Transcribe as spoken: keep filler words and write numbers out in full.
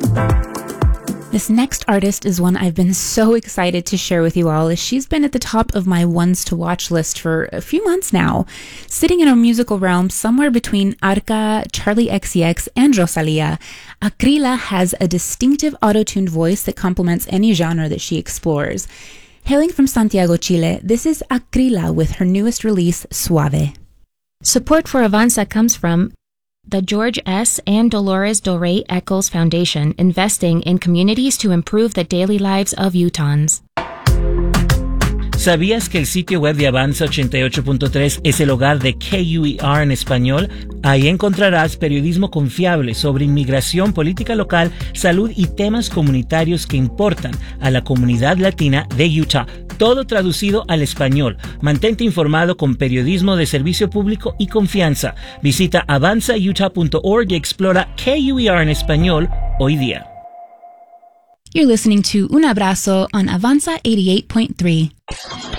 This next artist is one I've been so excited to share with you all, as she's been at the top of my ones to watch list for a few months now. Sitting in our musical realm somewhere between Arca, Charlie X C X, and Rosalia, Acrila has a distinctive auto-tuned voice that complements any genre that she explores. Hailing from Santiago, Chile, this is Acrila with her newest release, Suave. Support for Avanza comes from the George S. and Dolores Doré Eccles Foundation, investing in communities to improve the daily lives of Utahns. ¿Sabías que el sitio web de Avanza ochenta y ocho punto tres es el hogar de K U E R en español? Ahí encontrarás periodismo confiable sobre inmigración, política local, salud y temas comunitarios que importan a la comunidad latina de Utah. Todo traducido al español. Mantente informado con periodismo de servicio público y confianza. Visita avanza utah punto org y explora K U E R en español hoy día. You're listening to Un Abrazo on Avanza eighty-eight point three.